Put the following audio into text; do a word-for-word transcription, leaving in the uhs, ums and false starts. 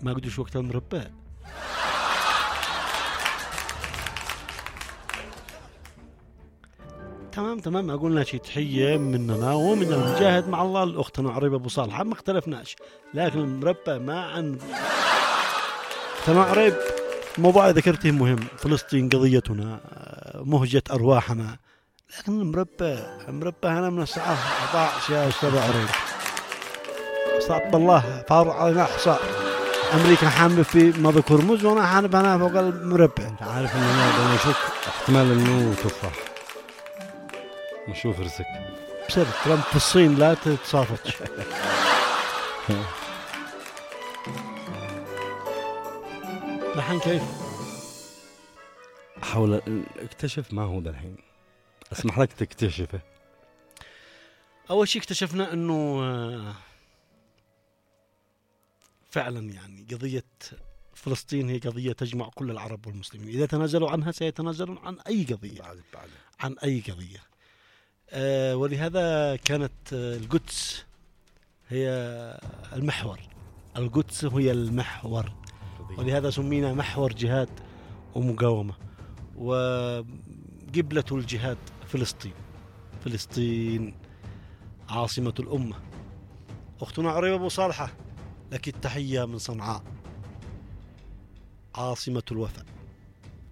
ما قدوش وقت المربى. تمام تمام، أقول لك تحية مننا ومن المجاهد مع الله الأختنا عريبة أبو صالحة، ما اختلفناش، لكن المربى ما عن أختنا عريب. موضوع ذكرته مهم، فلسطين قضيتنا، مهجة أرواحنا، لكن المربى المربى هنا من الساعة أربعة عشر يا أستاذ عريب. استغفر الله، فارق علينا حصار. أمريكا حامل في ماضي هرمز وأنا حامل هنا فوق المربى. أنت عارف إن أنا بنشوف احتمال إنه تفاح. نشوف رزق. بسبب ترامب في الصين لا تتصافتش. الحين كيف؟ حاول اكتشف ما هو ده الحين. اسمح لك تكتشفه. أول شيء اكتشفنا أنه فعلا يعني قضية فلسطين هي قضية تجمع كل العرب والمسلمين، إذا تنازلوا عنها سيتنازلون عن أي قضية، بعد بعد. عن أي قضية. أه ولهذا كانت القدس هي المحور، القدس هي المحور، ولهذا سمينا محور جهاد ومقاومة. وقبلة الجهاد فلسطين، فلسطين عاصمة الأمة. أختنا عريبة أبو صالحة، لك التحية من صنعاء عاصمة الوفاء.